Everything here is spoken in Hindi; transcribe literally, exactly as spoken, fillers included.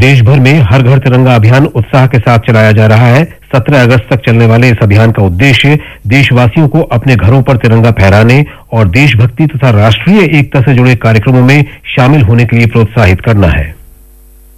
देश भर में हर घर तिरंगा अभियान उत्साह के साथ चलाया जा रहा है। सत्रह अगस्त तक चलने वाले इस अभियान का उद्देश्य देशवासियों को अपने घरों पर तिरंगा फहराने और देशभक्ति तथा राष्ट्रीय एकता से जुड़े कार्यक्रमों में शामिल होने के लिए प्रोत्साहित करना है।